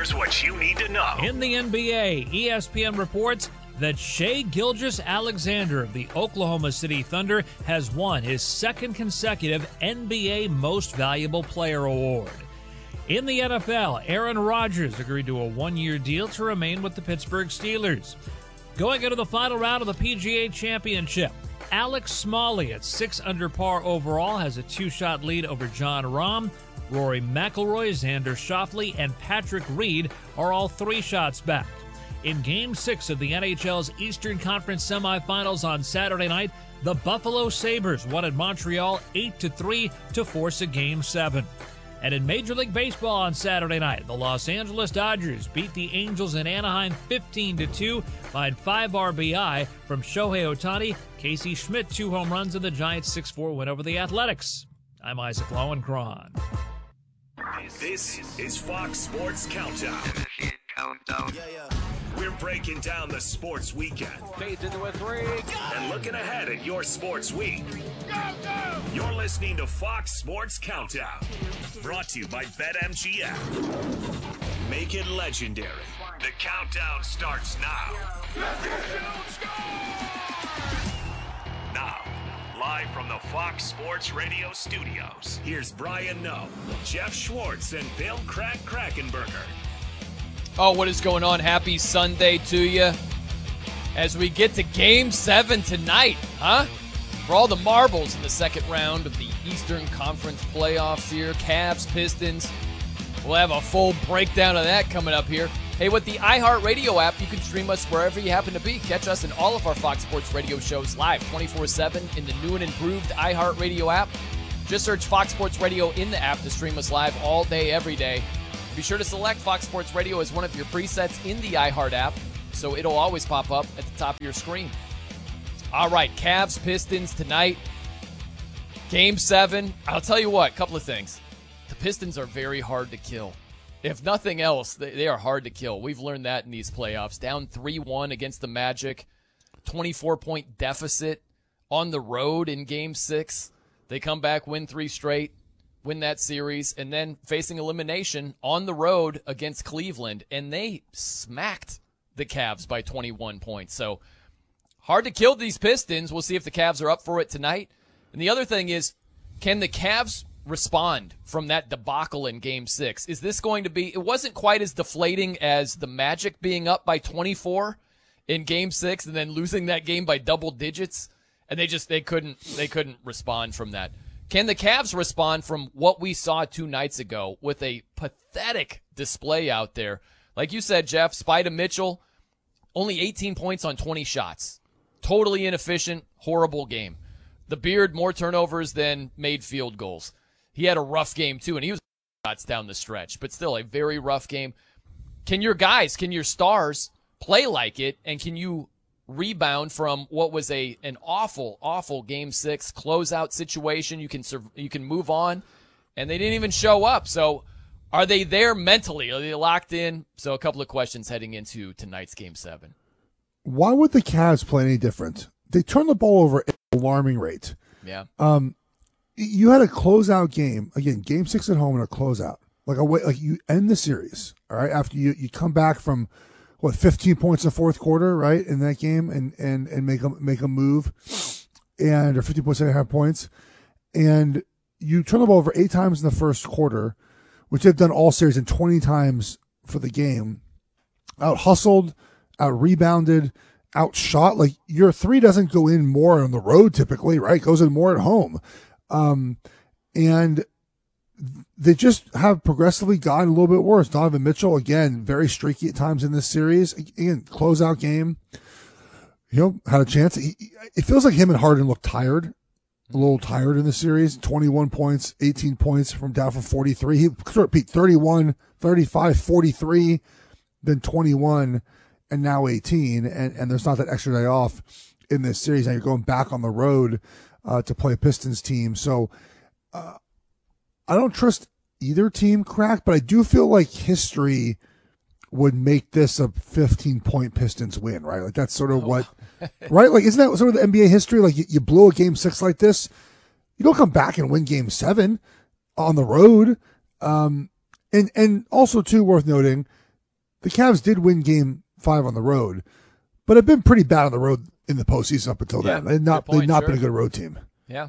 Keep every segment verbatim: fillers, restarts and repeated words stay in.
Here's what you need to know. In the N B A, E S P N reports that Shai Gilgeous-Alexander of the Oklahoma City Thunder has won his second consecutive N B A Most Valuable Player award. In the N F L, Aaron Rodgers agreed to a one-year deal to remain with the Pittsburgh Steelers. Going into the final round of the P G A Championship, Alex Smalley at six under par overall has a two-shot lead over Jon Rahm. Rory McIlroy, Xander Schauffele, and Patrick Reed are all three shots back. In Game six of the N H L's Eastern Conference semifinals on Saturday night, the Buffalo Sabres won at Montreal eight to three to force a Game seven. And in Major League Baseball on Saturday night, the Los Angeles Dodgers beat the Angels in Anaheim fifteen to two behind five R B I from Shohei Ohtani, Casey Schmidt, two home runs, and the Giants' six four win over the Athletics. I'm Isaac Lowenkron. This is Fox Sports Countdown. Countdown. Yeah, yeah. We're breaking down the sports weekend. Fades into a three. And looking ahead at your sports week. Go, go! You're listening to Fox Sports Countdown. Brought to you by BetMGM. Make it legendary. The countdown starts now. Now, live from the Fox Sports Radio studios, here's Brian Noe, Jeff Schwartz, and Bill Crack Krackenberger. Oh, what is going on? Happy Sunday to you. As we get to Game seven tonight, huh? For all the marbles in the second round of the Eastern Conference playoffs here, Cavs, Pistons. We'll have a full breakdown of that coming up here. Hey, with the iHeartRadio app, you can stream us wherever you happen to be. Catch us in all of our Fox Sports Radio shows live twenty-four seven in the new and improved iHeartRadio app. Just search Fox Sports Radio in the app to stream us live all day, every day. Be sure to select Fox Sports Radio as one of your presets in the iHeart app, so it'll always pop up at the top of your screen. All right, Cavs, Pistons tonight. Game seven. I'll tell you what, a couple of things. The Pistons are very hard to kill. If nothing else, they, they are hard to kill. We've learned that in these playoffs. Down three one against the Magic, twenty-four point deficit on the road in Game six. They come back, win three straight, win that series, and then facing elimination on the road against Cleveland, and they smacked the Cavs by twenty-one points. So hard to kill these Pistons. We'll see if the Cavs are up for it tonight. And the other thing is, can the Cavs respond from that debacle in Game six? Is this going to be, it wasn't quite as deflating as the Magic being up by twenty-four in Game six and then losing that game by double digits, and they just, they couldn't, they couldn't respond from that. Can the Cavs respond from what we saw two nights ago with a pathetic display out there? Like you said, Jeff, Spida Mitchell, only eighteen points on twenty shots. Totally inefficient, horrible game. The Beard, more turnovers than made field goals. He had a rough game, too, and he was shots down the stretch, but still a very rough game. Can your guys, can your stars play like it, and can you rebound from what was a an awful, awful Game six closeout situation? You can you can move on, and they didn't even show up. So are they there mentally? Are they locked in? So a couple of questions heading into tonight's Game seven. Why would the Cavs play any different? They turn the ball over at an alarming rate. Yeah. Um, you had a closeout game. Again, Game six at home and a closeout. Like a way, like you end the series, all right, after you, you come back from what, fifteen points in the fourth quarter, right, in that game, and and and make a make a move, and or fifteen points and a half points, and you turn the ball over eight times in the first quarter, which they've done all series, and twenty times for the game. Out hustled, out rebounded, outshot. Like your three doesn't go in more on the road typically, right? It goes in more at home, um, and they just have progressively gotten a little bit worse. Donovan Mitchell, again, very streaky at times in this series. Again, closeout game, you know, had a chance. He, it feels like him and Harden look tired, a little tired in the series. twenty-one points, eighteen points from down from forty-three. He repeat thirty-one, thirty-five, forty-three, then twenty-one, and now eighteen. And, and there's not that extra day off in this series. Now you're going back on the road uh, to play a Pistons team. So, uh, I don't trust either team, Crack, but I do feel like history would make this a fifteen-point Pistons win, right? Like that's sort of oh. what, right? Like isn't that sort of the N B A history? Like you, you blew a game six like this, you don't come back and win game seven on the road. Um, and and also too worth noting, the Cavs did win Game Five on the road, but have been pretty bad on the road in the postseason up until Yeah, then. They've not, point, they've not sure. been a good road team. Yeah.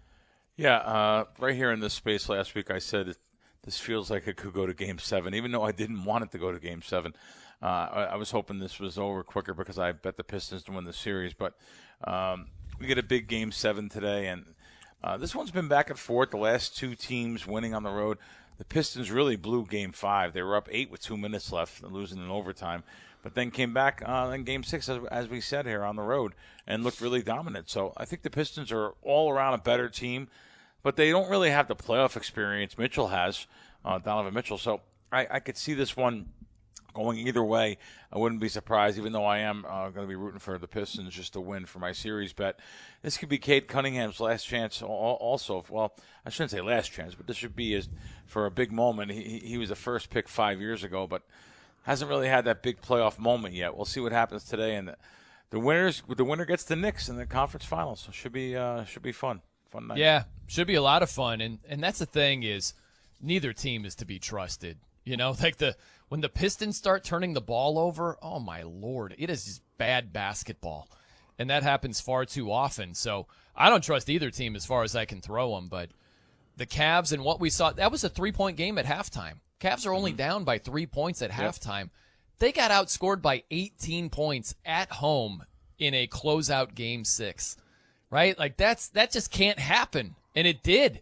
Yeah, uh, right here in this space last week, I said it, this feels like it could go to Game Seven, even though I didn't want it to go to Game Seven. Uh, I, I was hoping this was over quicker because I bet the Pistons to win the series, but um, we get a big Game Seven today, and uh, this one's been back and forth. The last two teams winning on the road. The Pistons really blew Game Five. They were up eight with two minutes left, losing in overtime, but then came back uh, in Game Six, as, as we said here, on the road, and looked really dominant. So I think the Pistons are all around a better team, but they don't really have the playoff experience Mitchell has, uh, Donovan Mitchell. So I, I could see this one going either way. I wouldn't be surprised, even though I am uh, going to be rooting for the Pistons just to win for my series bet. This could be Cade Cunningham's last chance also. Well, I shouldn't say last chance, but this should be his, for a big moment. He, he was the first pick five years ago, but hasn't really had that big playoff moment yet. We'll see what happens today. And the, the, winners, the winner gets the Knicks in the conference finals. So should be, uh, should be fun. Fun night. Yeah, should be a lot of fun. And, and that's the thing is neither team is to be trusted. You know, like the when the Pistons start turning the ball over, oh, my Lord, it is just bad basketball. And that happens far too often. So I don't trust either team as far as I can throw them. But the Cavs and what we saw, that was a three-point game at halftime. Cavs are only mm-hmm. down by three points at yep. halftime. They got outscored by eighteen points at home in a closeout game six, right? Like that's that just can't happen. And it did.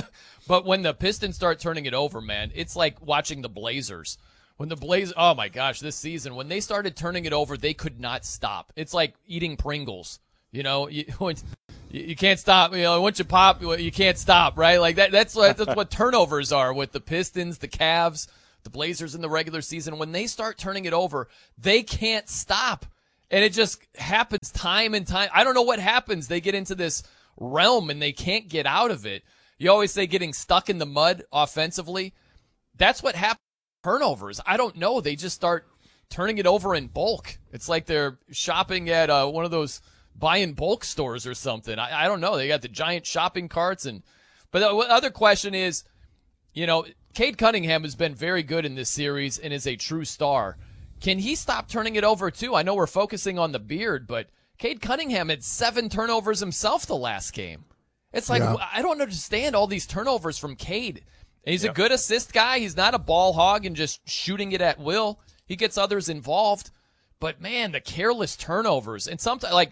But when the Pistons start turning it over, man, it's like watching the Blazers. When the Blazers, oh my gosh, this season, when they started turning it over, they could not stop. It's like eating Pringles. You know, you, you can't stop. You know, once you pop, you can't stop, right? Like that. That's what, that's what turnovers are with the Pistons, the Cavs, the Blazers in the regular season. When they start turning it over, they can't stop. And it just happens time and time. I don't know what happens. They get into this realm and they can't get out of it. You always say getting stuck in the mud offensively. That's what happens. Turnovers. I don't know. They just start turning it over in bulk. It's like they're shopping at uh, one of those buy in bulk stores or something. I, I don't know. They got the giant shopping carts. and. But the other question is, you know, Cade Cunningham has been very good in this series and is a true star. Can he stop turning it over too? I know we're focusing on the beard, but Cade Cunningham had seven turnovers himself the last game. It's like, yeah. I don't understand all these turnovers from Cade. He's yeah. a good assist guy. He's not a ball hog and just shooting it at will. He gets others involved. But, man, the careless turnovers. And sometimes, like,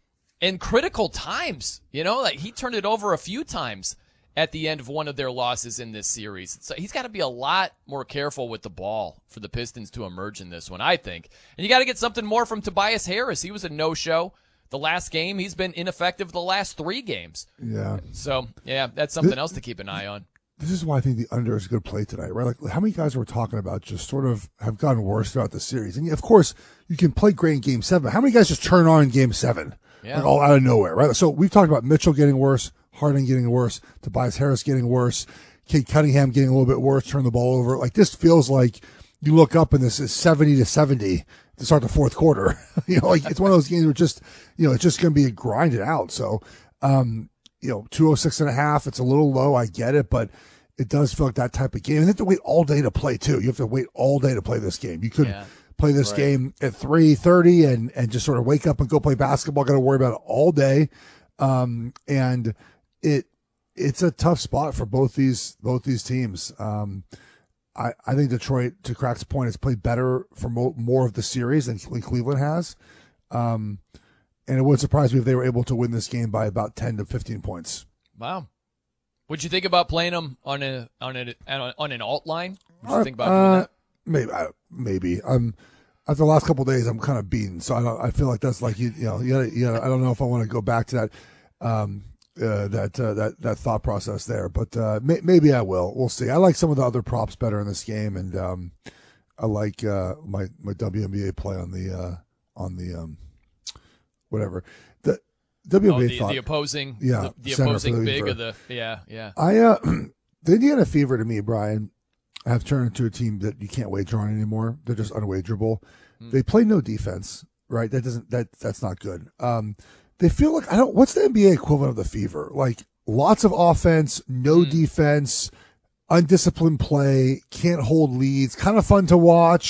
in critical times, you know, like he turned it over a few times at the end of one of their losses in this series. So he's got to be a lot more careful with the ball for the Pistons to emerge in this one, I think. And you got to get something more from Tobias Harris. He was a no-show the last game. He's been ineffective the last three games. Yeah. So, yeah, that's something this, else to keep an eye on. This is why I think the under is a good play tonight, right? Like, how many guys we're talking about just sort of have gotten worse throughout the series? And, of course, you can play great in Game seven. How many guys just turn on in Game seven? Yeah. Like, all out of nowhere, right? So we've talked about Mitchell getting worse, Harden getting worse, Tobias Harris getting worse, Cade Cunningham getting a little bit worse, turn the ball over. Like, this feels like you look up and this is seventy to seventy to start the fourth quarter. You know, like it's one of those games where just, you know, it's just going to be grinded out. So, um, you know, two oh six and a half, it's a little low. I get it, but it does feel like that type of game. And you have to wait all day to play too. You have to wait all day to play this game. You could yeah. play this right. game at three thirty and, and just sort of wake up and go play basketball. Got to worry about it all day. Um, and it, it's a tough spot for both these, both these teams. Um, I, I think Detroit, to Crack's point, has played better for mo- more of the series than Cleveland has. Um, and it wouldn't surprise me if they were able to win this game by about ten to fifteen points. Wow. What'd you think about playing them on a on a on an alt line? What'd you uh, think about uh, doing that? Maybe, I, maybe. Um, after the last couple of days, I'm kind of beaten, so I don't. I feel like that's like you, you know, you gotta, you gotta, I don't know if I want to go back to that, um, uh, that uh, that that thought process there, but uh, may, maybe I will. We'll see. I like some of the other props better in this game, and um, I like uh, my my W N B A play on the uh, on the um, whatever. The W N B A oh, the, thought, the opposing, yeah, the, the opposing the big of the, yeah, yeah. I uh, the Indiana Fever to me, Brian, have turned into a team that you can't wager on anymore. They're just unwagerable. Mm. They play no defense, right? That doesn't that that's not good. Um, they feel like I don't. What's the N B A equivalent of the Fever? Like lots of offense, no mm. defense, undisciplined play, can't hold leads, kind of fun to watch,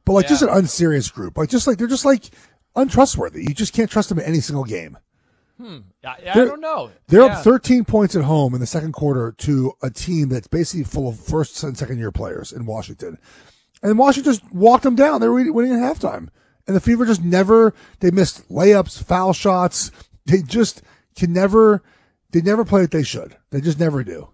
but like Yeah. just an unserious group. Like just like they're just like untrustworthy. You just can't trust them in any single game. Hmm. I, I They're- don't know. They're Yeah. up thirteen points at home in the second quarter to a team that's basically full of first and second year players in Washington. And Washington just walked them down. They were winning at halftime. And the Fever just never, they missed layups, foul shots. They just can never, they never play what they should. They just never do.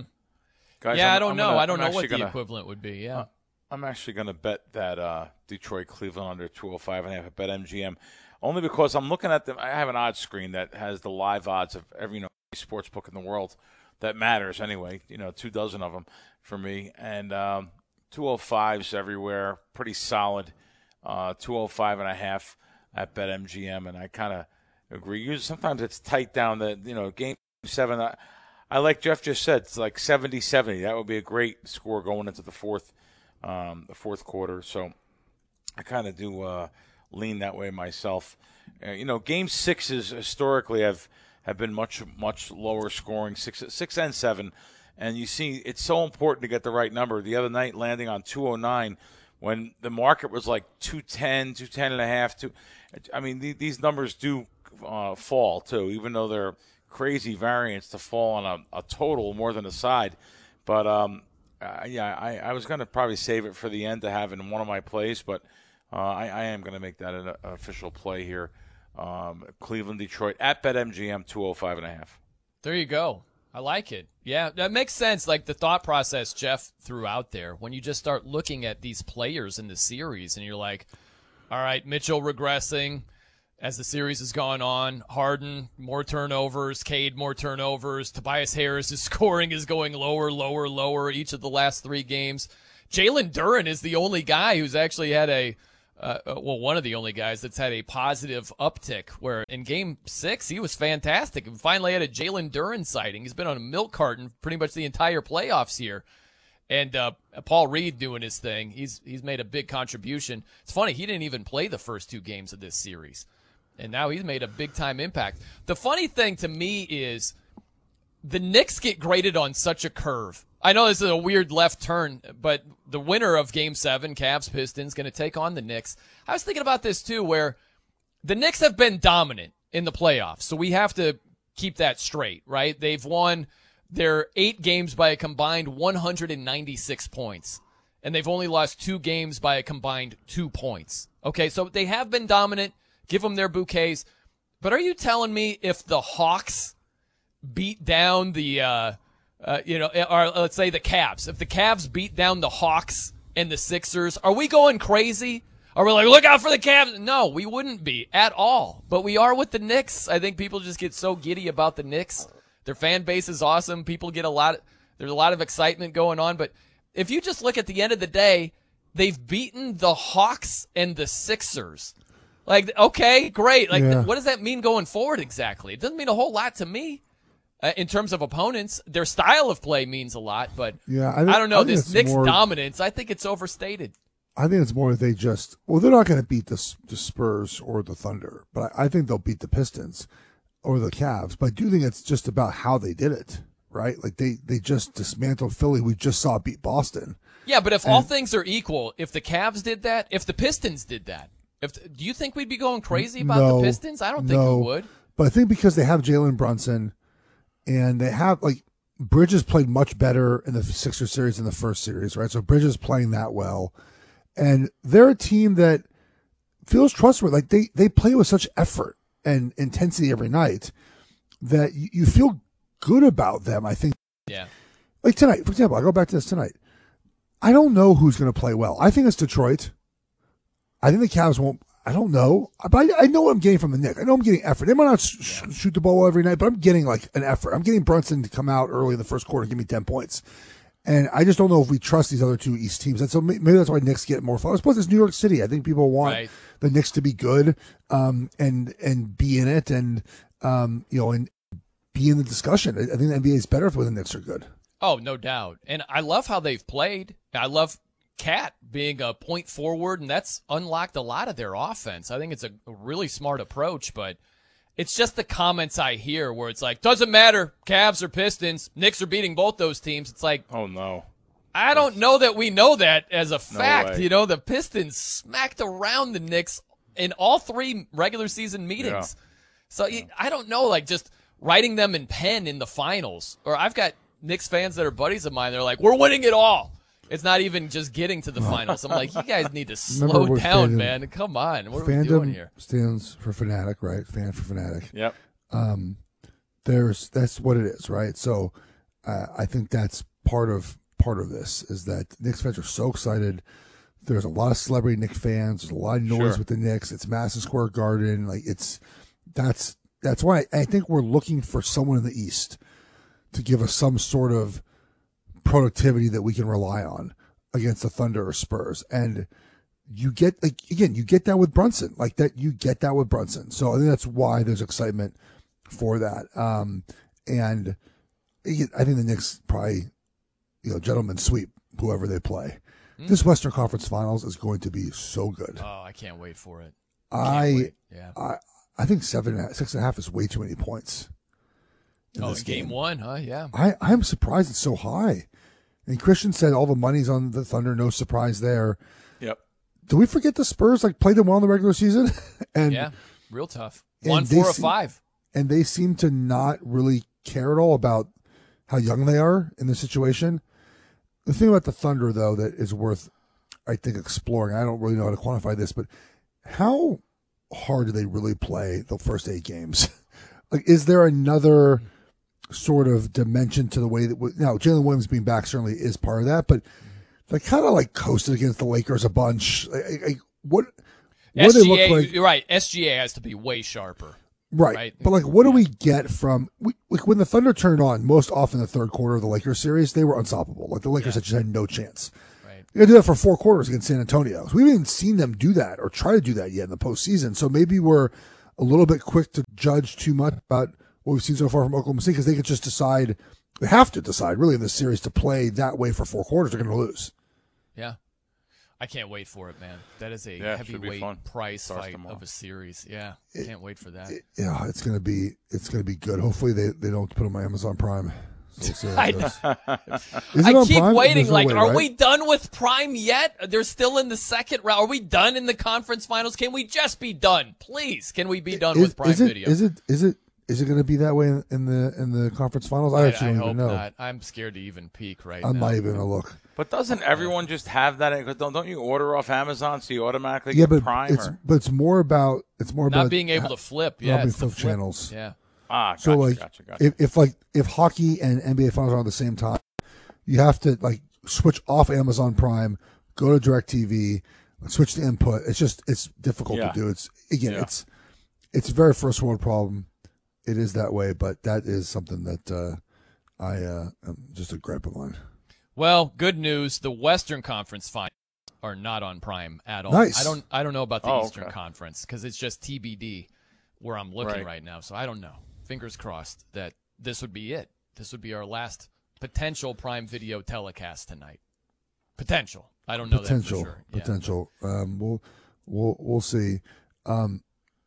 Guys, yeah, I'm- I don't I'm know. gonna- I don't I'm know what actually the gonna- equivalent would be. Yeah. Uh, I'm actually going to bet that uh, Detroit Cleveland under two oh five and a half at BetMGM, only because I'm looking at them. I have an odds screen that has the live odds of every you know sports book in the world that matters anyway. You know, two dozen of them for me, and um, two oh fives everywhere, pretty solid. Uh, two oh five and a half at BetMGM, and I kind of agree. Usually, sometimes it's tight down the you know game seven. I, I like Jeff just said, it's like seventy seventy. That would be a great score going into the fourth, um, the fourth quarter. So I kind of do uh, lean that way myself. Uh, you know, game sixes historically have, have been much much lower scoring, six six and seven, and you see it's so important to get the right number. The other night, landing on two oh nine, when the market was like two ten, two ten and a half. Two, I mean, th- these numbers do uh, fall too, even though they're crazy variance to fall on a, a total more than a side. But, um, uh, yeah, I, I was going to probably save it for the end to have in one of my plays, but uh, I, I am going to make that an, an official play here. Um, Cleveland, Detroit, at BetMGM, two oh five and a half. There you go. I like it. Yeah, that makes sense. Like the thought process Jeff threw out there when you just start looking at these players in the series and you're like, all right, Mitchell regressing as the series has gone on. Harden, more turnovers. Cade, more turnovers. Tobias Harris' scoring is going lower, lower, lower each of the last three games. Jalen Duren is the only guy who's actually had a Uh, well, one of the only guys that's had a positive uptick, where in game six, he was fantastic. And finally had a Jalen Duren sighting. He's been on a milk carton pretty much the entire playoffs here. And uh, Paul Reed doing his thing. He's he's made a big contribution. It's funny, he didn't even play the first two games of this series. And now he's made a big-time impact. The funny thing to me is the Knicks get graded on such a curve. I know this is a weird left turn, but the winner of Game seven, Cavs Pistons, going to take on the Knicks. I was thinking about this, too, where the Knicks have been dominant in the playoffs, so we have to keep that straight, right? They've won their eight games by a combined one hundred ninety-six points, and they've only lost two games by a combined two points. Okay, so they have been dominant. Give them their bouquets. But are you telling me if the Hawks beat down the uh, – Uh, you know, or let's say the Cavs. If the Cavs beat down the Hawks and the Sixers, are we going crazy? Are we like, look out for the Cavs? No, we wouldn't be at all. But we are with the Knicks. I think people just get so giddy about the Knicks. Their fan base is awesome. People get a lot. There's a lot of excitement going on. But if you just look at the end of the day, they've beaten the Hawks and the Sixers. Like, okay, great. Like, Yeah. what does that mean going forward exactly? It doesn't mean a whole lot to me. Uh, in terms of opponents, their style of play means a lot, but Yeah, I I, think- don't know. I think This it's Knicks more- dominance, I think it's overstated. I think it's more they just well, they're not going to beat the, the Spurs or the Thunder, but I, I think they'll beat the Pistons or the Cavs. But I do think it's just about how they did it, right? Like they, they just dismantled Philly. We just saw beat Boston. Yeah, but if all things are equal, if the Cavs did that, if the Pistons did that, if do you think we'd be going crazy about No, the Pistons? I don't think no. we would. But I think because they have Jalen Brunson and they have like Bridges played much better in the Sixers series than the first series, right? So Bridges playing that well. And they're a team that feels trustworthy. Like they, they play with such effort and intensity every night that you, you feel good about them. I think Yeah. like tonight, for example, I go back to this tonight. I don't know who's going to play well. I think it's Detroit. I think the Cavs won't. I don't know, but I, I know what I'm getting from the Knicks. I know I'm getting effort. They might not sh- Yeah. shoot the ball every night, but I'm getting like an effort. I'm getting Brunson to come out early in the first quarter and give me ten points. And I just don't know if we trust these other two East teams. And so maybe that's why Knicks get more fun. I suppose it's New York City. I think people want Right. the Knicks to be good um, and and be in it and um, you know and be in the discussion. I I think the N B A is better if the Knicks are good. Oh, no doubt. And I love how they've played. I love Cat being a point forward, and that's unlocked a lot of their offense. I think it's a really smart approach, but it's just the comments I hear where it's like, doesn't matter, Cavs or Pistons, Knicks are beating both those teams. It's like, Oh, no. I don't know that we know that as a fact. way. You know, the Pistons smacked around the Knicks in all three regular season meetings. Yeah. So yeah. I don't know, like just writing them in pen in the finals. Or I've got Knicks fans that are buddies of mine. They're like, we're winning it all. It's not even just getting to the finals. I'm like, you guys need to slow down, fandom, man. Come on. What are we doing here? Stands for fanatic, right? Fan for fanatic. Yep. Um, there's that's what it is, right? So uh, I think that's part of part of this is that Knicks fans are so excited. There's a lot of celebrity Knicks fans. There's a lot of noise Sure. with the Knicks. It's Madison Square Garden. Like it's that's that's why I think we're looking for someone in the East to give us some sort of productivity that we can rely on against the Thunder or Spurs. And you get, like, again, you get that with Brunson, like that, you get that with Brunson. So I think that's why there's excitement for that. Um, and I think the Knicks probably, you know, gentlemen sweep whoever they play. Mm. This Western Conference Finals is going to be so good. Oh, I can't wait for it. I, wait. yeah. I, I think seven and a half, six and a half is way too many points. In oh, this in game, game one, huh? Yeah. I, I'm surprised it's so high. And Christian said all the money's on the Thunder, no surprise there. Yep. Do we forget the Spurs like played them well in the regular season? and yeah, real tough. One, four, or seem, five. And they seem to not really care at all about how young they are in the situation. The thing about the Thunder, though, that is worth, I think, exploring, I don't really know how to quantify this, but how hard do they really play the first eight games? Like, is there another sort of dimension to the way that we, now Jalen Williams being back certainly is part of that, but they kind of like coasted against the Lakers a bunch. Like, like, what what do they look like? You're right. S G A has to be way sharper. Right. right? But like, what do we get from we, like when the Thunder turned on? Most often, the third quarter of the Lakers series, they were unstoppable. Like the Lakers yeah. just had no chance. Right. You got to do that for four quarters against San Antonio. So we haven't even seen them do that or try to do that yet in the postseason. So maybe we're a little bit quick to judge too much about what we've seen so far from Oklahoma City because they could just decide, they have to decide really in this series to play that way for four quarters. They're going to lose. Yeah. I can't wait for it, man. That is a yeah, heavyweight prize Starts fight tomorrow. of a series. Yeah. It, can't wait for that. It, yeah, it's going to be, it's going to be good. Hopefully they, they don't put them on Amazon Prime. So we'll see how it goes. Is it I on keep Prime? waiting. No like, way, are right? we done with Prime yet? They're still in the second round. Are we done in the conference finals? Can we just be done, please? Can we be done is, with Prime is it, Video? Is it? Is it? Is it going to be that way in, in the in the conference finals? I, I, actually I don't hope even know. not. I'm scared to even peek right I'm now. not even going to look. But doesn't everyone just have that? Cause don't, don't you order off Amazon so you automatically Yeah, get but Prime? it's or? but it's more about it's more Not about being able to flip. Yeah, not being it's the flip flip. channels. Yeah. Ah, gotcha, So like, gotcha, gotcha. if, if like if hockey and N B A finals are on at the same time, you have to like switch off Amazon Prime, go to DirecTV, switch to input. It's just it's difficult Yeah. to do. It's again, Yeah. it's it's a very first world problem. It is that way, but that is something that uh, I uh, am just a gripe of mine. Well, good news. The Western Conference finals are not on Prime at all. Nice. I don't. I don't know about the Oh, Eastern okay. Conference because it's just T B D where I'm looking right. Right. now. So I don't know. Fingers crossed that this would be it. This would be our last potential Prime Video telecast tonight. Potential. I don't know Potential, that for sure. Yeah. potential. Um, we'll we'll we'll see. Um,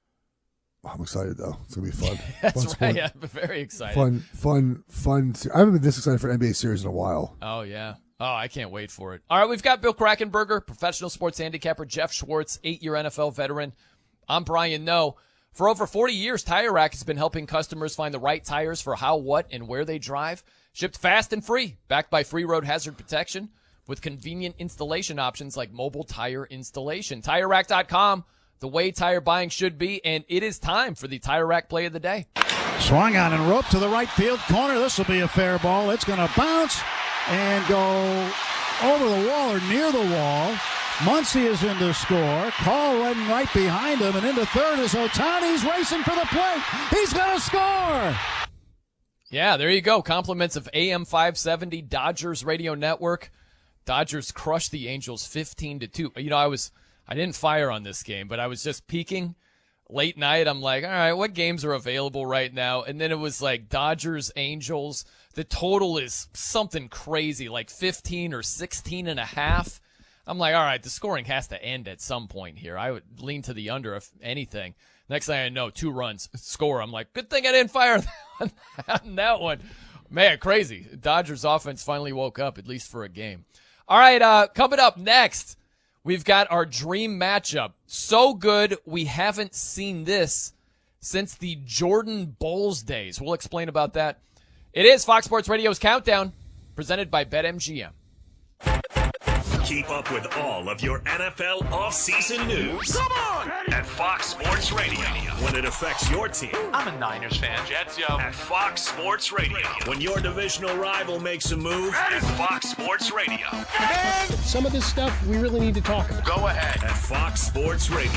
I'm excited though. It's gonna be fun. That's fun right. sport. Yeah, very excited. Fun, fun, fun. I haven't been this excited for an N B A series in a while. Oh, yeah. Oh, I can't wait for it. All right, we've got Bill Krackenberger, professional sports handicapper, Jeff Schwartz, eight-year N F L veteran. I'm Brian Noe. For over forty years, Tire Rack has been helping customers find the right tires for how, what, and where they drive. Shipped fast and free, backed by free road hazard protection with convenient installation options like mobile tire installation. Tire Rack dot com, the way tire buying should be, and it is time for the Tire Rack play of the day. Swung on and rope to the right field corner. This will be a fair ball. It's going to bounce and go over the wall or near the wall. Muncy is in to score. Call running right behind him, and into third is Ohtani's racing for the plate. He's going to score. Yeah, there you go. Compliments of A M five seventy Dodgers Radio Network. Dodgers crushed the Angels fifteen to two. You know, I was I didn't fire on this game, but I was just peeking late night. I'm like, all right, what games are available right now? And then it was like Dodgers, Angels. The total is something crazy, like fifteen or sixteen and a half. I'm like, all right, the scoring has to end at some point here. I would lean to the under if anything. Next thing I know, two runs, score. I'm like, good thing I didn't fire on that one. Man, crazy. Dodgers offense finally woke up, at least for a game. All right, uh, coming up next, we've got our dream matchup. So good, we haven't seen this since the Jordan Bulls days. We'll explain about that. It is Fox Sports Radio's Countdown, presented by BetMGM. Keep up with all of your N F L offseason news. Come on! At Fox Sports Radio. When it affects your team. I'm a Niners fan. Jets, yo. At Fox Sports Radio. When your divisional rival makes a move. At Fox Sports Radio. And some of this stuff we really need to talk about. Go ahead. At Fox Sports Radio.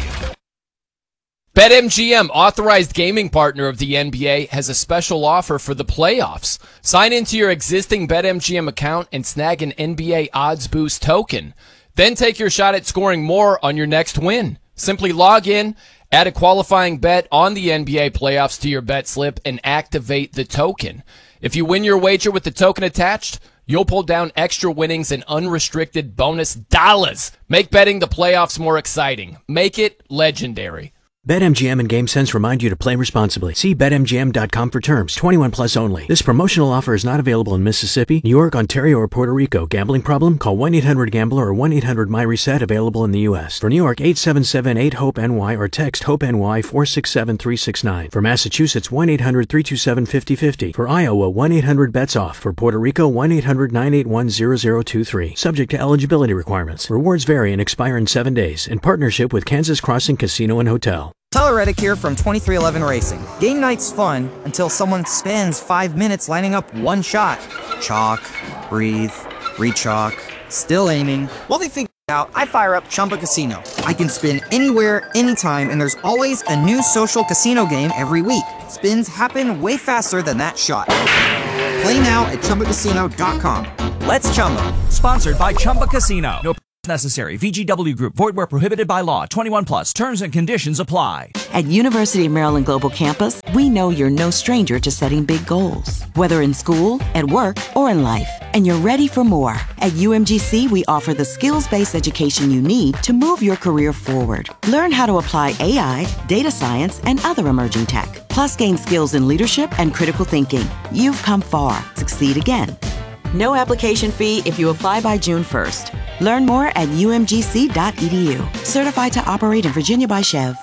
BetMGM, authorized gaming partner of the N B A, has a special offer for the playoffs. Sign into your existing BetMGM account and snag an N B A Odds Boost token. Then take your shot at scoring more on your next win. Simply log in, add a qualifying bet on the N B A playoffs to your bet slip, and activate the token. If you win your wager with the token attached, you'll pull down extra winnings and unrestricted bonus dollars. Make betting the playoffs more exciting. Make it legendary. BetMGM and GameSense remind you to play responsibly. See Bet M G M dot com for terms. twenty-one plus only. This promotional offer is not available in Mississippi, New York, Ontario, or Puerto Rico. Gambling problem? Call one eight hundred gambler or one eight hundred my reset, available in the U S. For New York, eight seven seven eight hope N Y or text HOPE-NY four six seven three six nine. For Massachusetts, one eight hundred three two seven five zero five zero. For Iowa, one eight hundred bets off. For Puerto Rico, one eight hundred nine eight one zero zero two three. Subject to eligibility requirements. Rewards vary and expire in seven days. In partnership with Kansas Crossing Casino and Hotel. Tyler Reddick here from twenty-three eleven Racing. Game night's fun until someone spends five minutes lining up one shot. Chalk, breathe, re-chalk, still aiming. While they figure it out, I fire up Chumba Casino. I can spin anywhere, anytime, and there's always a new social casino game every week. Spins happen way faster than that shot. Play now at Chumba Casino dot com. Let's Chumba. Sponsored by Chumba Casino. No necessary. V G W Group. Void where prohibited by law. twenty-one plus. Terms and conditions apply. At University of Maryland Global Campus, we know you're no stranger to setting big goals, whether in school, at work, or in life. And you're ready for more. At U M G C, we offer the skills-based education you need to move your career forward. Learn how to apply A I, data science, and other emerging tech. Plus, gain skills in leadership and critical thinking. You've come far. Succeed again. No application fee if you apply by June first. Learn more at U M G C dot E D U. Certified to operate in Virginia by Chev.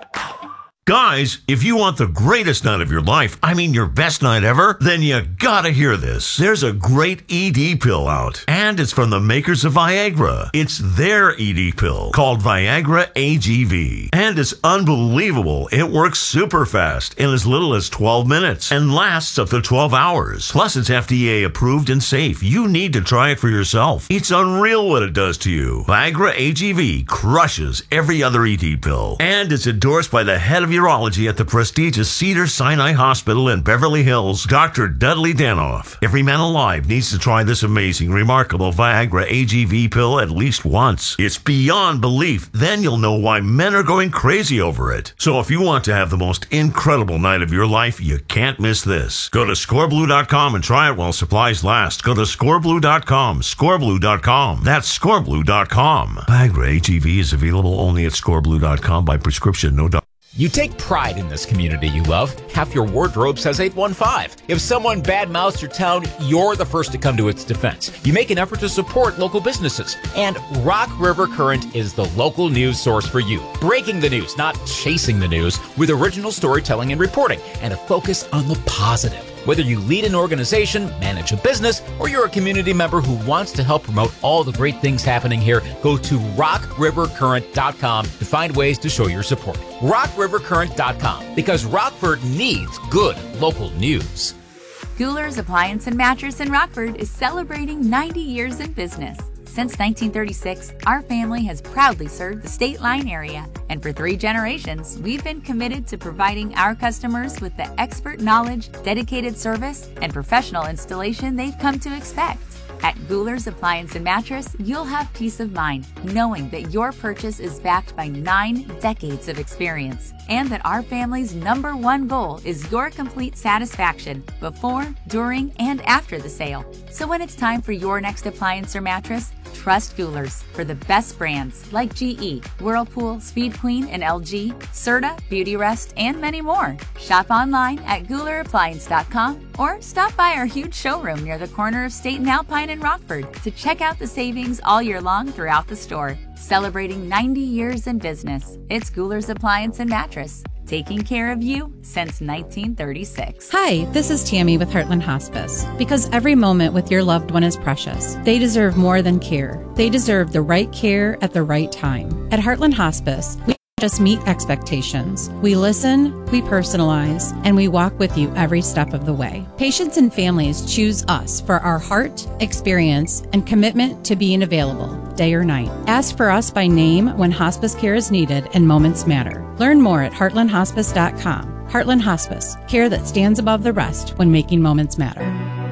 Guys, if you want the greatest night of your life, I mean your best night ever, then you gotta hear this. There's a great E D pill out, and it's from the makers of Viagra. It's their E D pill, called Viagra A G V. And it's unbelievable. It works super fast in as little as twelve minutes and lasts up to twelve hours. Plus, it's F D A approved and safe. You need to try it for yourself. It's unreal what it does to you. Viagra A G V crushes every other E D pill, and it's endorsed by the head of urology at the prestigious Cedars-Sinai Hospital in Beverly Hills, Doctor Dudley Danoff. Every man alive needs to try this amazing, remarkable Viagra A G V pill at least once. It's beyond belief. Then you'll know why men are going crazy over it. So if you want to have the most incredible night of your life, you can't miss this. Go to score blue dot com and try it while supplies last. Go to score blue dot com, score blue dot com. That's score blue dot com. Viagra A G V is available only at score blue dot com by prescription, no doubt. You take pride in this community you love. Half your wardrobe says eight one five. If someone badmouths your town, you're the first to come to its defense. You make an effort to support local businesses. And Rock River Current is the local news source for you. Breaking the news, not chasing the news, with original storytelling and reporting, and a focus on the positive. Whether you lead an organization, manage a business, or you're a community member who wants to help promote all the great things happening here, go to rock river current dot com to find ways to show your support. rock river current dot com, because Rockford needs good local news. Goulers Appliance and Mattress in Rockford is celebrating ninety years in business. Since nineteen thirty-six, our family has proudly served the State Line area, and for three generations, we've been committed to providing our customers with the expert knowledge, dedicated service, and professional installation they've come to expect. At Goulers Appliance and Mattress, you'll have peace of mind knowing that your purchase is backed by nine decades of experience, and that our family's number one goal is your complete satisfaction before, during, and after the sale. So when it's time for your next appliance or mattress, Trust Goulers for the best brands like G E, Whirlpool, Speed Queen, and L G, Serta, Beautyrest, and many more. Shop online at Gouler Appliance dot com or stop by our huge showroom near the corner of State and Alpine in Rockford to check out the savings all year long throughout the store. Celebrating ninety years in business, it's Gouler's Appliance and Mattress, taking care of you since nineteen thirty-six. Hi, this is Tammy with Heartland Hospice. Because every moment with your loved one is precious, they deserve more than care. They deserve the right care at the right time. At Heartland Hospice, we just meet expectations. We listen, we personalize, and we walk with you every step of the way. Patients and families choose us for our heart, experience, and commitment to being available day or night. Ask for us by name when hospice care is needed and moments matter. Learn more at heartland hospice dot com. Heartland Hospice, care that stands above the rest when making moments matter.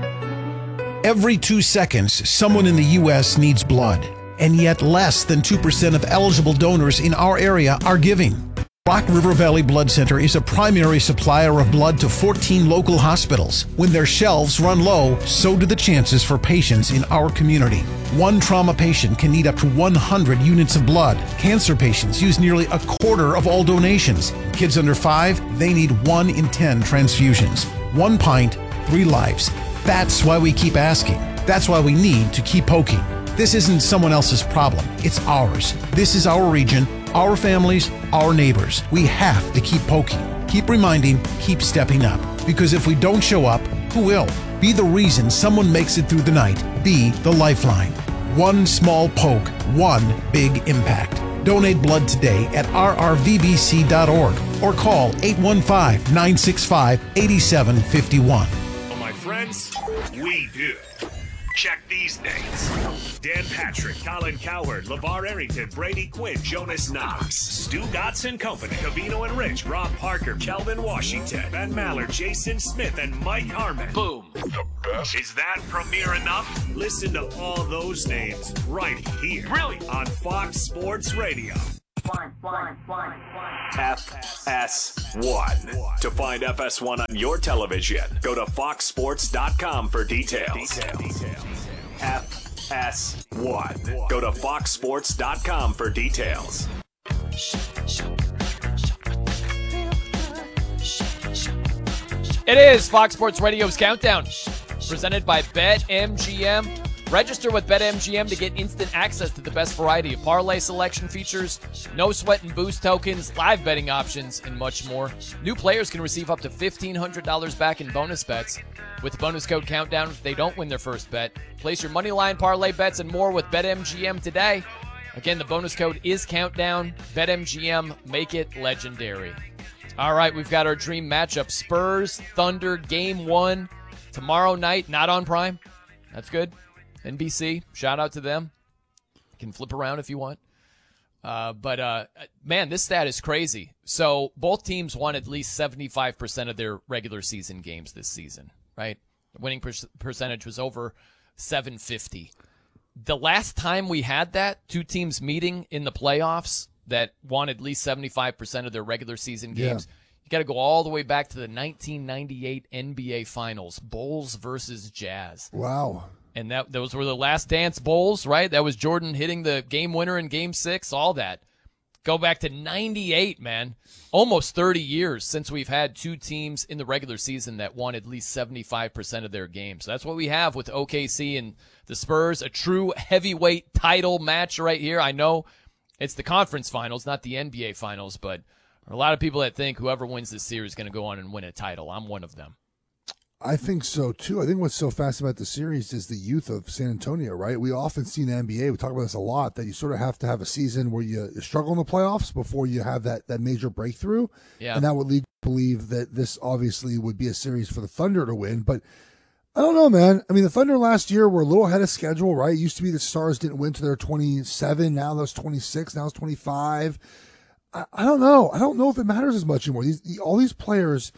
Every two seconds, someone in the U S needs blood. And yet less than two percent of eligible donors in our area are giving. Rock River Valley Blood Center is a primary supplier of blood to fourteen local hospitals. When their shelves run low, so do the chances for patients in our community. One trauma patient can need up to one hundred units of blood. Cancer patients use nearly a quarter of all donations. Kids under five, they need one in ten transfusions. One pint, three lives. That's why we keep asking. That's why we need to keep poking. This isn't someone else's problem. It's ours. This is our region, our families, our neighbors. We have to keep poking, keep reminding, keep stepping up. Because if we don't show up, who will? Be the reason someone makes it through the night. Be the lifeline. One small poke, one big impact. Donate blood today at r r v b c dot org or call eight one five, nine six five, eight seven five one. Well, my friends, we do. Check these names. Dan Patrick, Colin Cowherd, LeVar Arrington, Brady Quinn, Jonas Knox, Stu Gotts and Company, Cavino and Rich, Rob Parker, Kelvin Washington, Ben Maller, Jason Smith, and Mike Harmon. Boom. The best. Is that premiere enough? Listen to all those names right here. Really? On Fox Sports Radio. One, one, one, one. F S one. To find F S one on your television, go to fox sports dot com for details. Details. F S one. Go to fox sports dot com for details. It is Fox Sports Radio's Countdown, presented by BetMGM. Register with BetMGM to get instant access to the best variety of parlay selection features, no sweat and boost tokens, live betting options, and much more. New players can receive up to fifteen hundred dollars back in bonus bets with the bonus code Countdown if they don't win their first bet. Place your money line parlay bets and more with BetMGM today. Again, the bonus code is Countdown. BetMGM, make it legendary. All right, we've got our dream matchup. Spurs, Thunder, game one. Tomorrow night, not on Prime. That's good. N B C, shout out to them. You can flip around if you want. Uh, but, uh, man, this stat is crazy. So both teams won at least seventy-five percent of their regular season games this season, right? The winning per- percentage was over seven fifty. The last time we had that, two teams meeting in the playoffs that won at least seventy-five percent of their regular season games, yeah. You got to go all the way back to the nineteen ninety-eight N B A Finals, Bulls versus Jazz. Wow. And that those were the last dance Bulls, right? That was Jordan hitting the game winner in game six, all that. Go back to ninety-eight, man. Almost thirty years since we've had two teams in the regular season that won at least seventy-five percent of their games. That's what we have with O K C and the Spurs, a true heavyweight title match right here. I know it's the conference finals, not the N B A finals, but there are a lot of people that think whoever wins this series is going to go on and win a title. I'm one of them. I think so, too. I think what's so fascinating about the series is the youth of San Antonio, right? We often see in the N B A, we talk about this a lot, that you sort of have to have a season where you, you struggle in the playoffs before you have that, that major breakthrough. Yeah. And that would lead to believe that this obviously would be a series for the Thunder to win. But I don't know, man. I mean, the Thunder last year were a little ahead of schedule, right? It used to be the Stars didn't win to their twenty-seven. Now those twenty-six. Now it's twenty-five. I, I don't know. I don't know if it matters as much anymore. These All these players...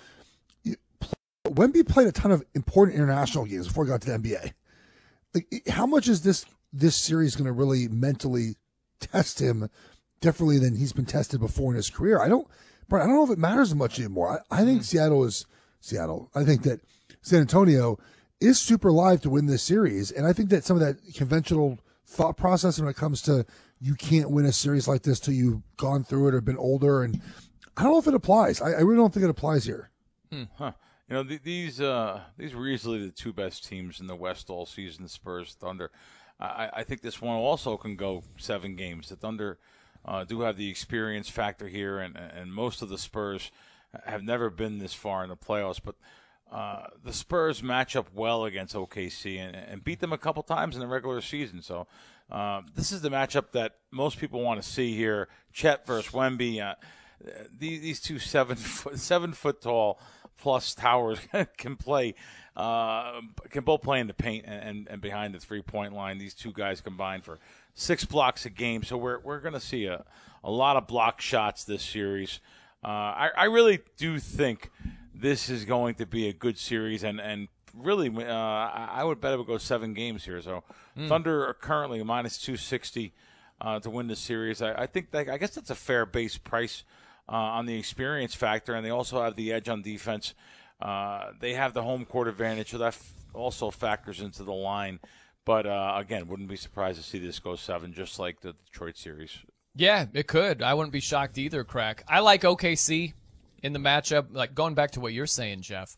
Wemby played a ton of important international games before he got to the N B A. Like, how much is this this series going to really mentally test him differently than he's been tested before in his career? I don't, Brian, I don't know if it matters as much anymore. I, I think Seattle is Seattle. I think that San Antonio is super live to win this series, and I think that some of that conventional thought process when it comes to you can't win a series like this till you've gone through it or been older. And I don't know if it applies. I, I really don't think it applies here. Hmm. Huh. You know, th- these uh, these were easily the two best teams in the West all season, Spurs, Thunder. I, I think this one also can go seven games. The Thunder uh, do have the experience factor here, and, and most of the Spurs have never been this far in the playoffs. But uh, the Spurs match up well against O K C and, and beat them a couple times in the regular season. So uh, this is the matchup that most people want to see here. Chet versus Wemby. Uh, these, these two seven foot, seven foot tall plus towers can play, uh, can both play in the paint and, and, and behind the three point line. These two guys combined for six blocks a game, so we're we're going to see a, a lot of block shots this series. Uh, I, I really do think this is going to be a good series, and and really, uh, I would bet it would go seven games here. So mm. Thunder are currently minus two sixty uh, to win the series. I, I think that, I guess that's a fair base price. Uh, on the experience factor, and they also have the edge on defense. Uh, they have the home court advantage, so that f- also factors into the line. But, uh, again, wouldn't be surprised to see this go seven, just like the Detroit series. Yeah, it could. I wouldn't be shocked either, Crack. I like O K C in the matchup. Like, going back to what you're saying, Jeff,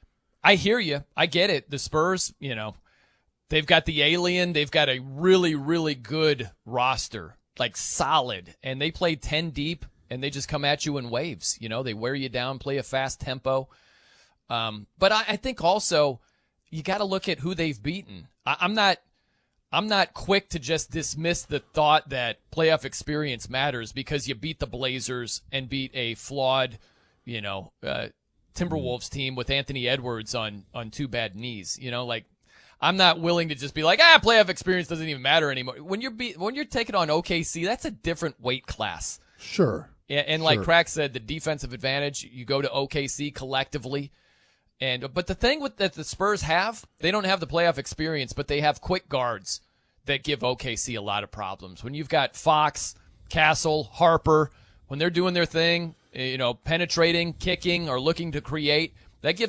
I hear you. I get it. The Spurs, you know, they've got the alien. They've got a really, really good roster, like solid, and they play ten deep. And they just come at you in waves. You know, they wear you down, play a fast tempo. Um, but I, I think also you got to look at who they've beaten. I, I'm not, I'm not quick to just dismiss the thought that playoff experience matters because you beat the Blazers and beat a flawed, you know, uh, Timberwolves team with Anthony Edwards on on two bad knees. You know, like I'm not willing to just be like, ah, playoff experience doesn't even matter anymore. When you're be- when you're taking on O K C, that's a different weight class. Sure. Yeah, and like sure. Crack said, the defensive advantage, you go to O K C collectively. and But the thing with that the Spurs have, they don't have the playoff experience, but they have quick guards that give O K C a lot of problems. When you've got Fox, Castle, Harper, when they're doing their thing, you know, penetrating, kicking, or looking to create, that gives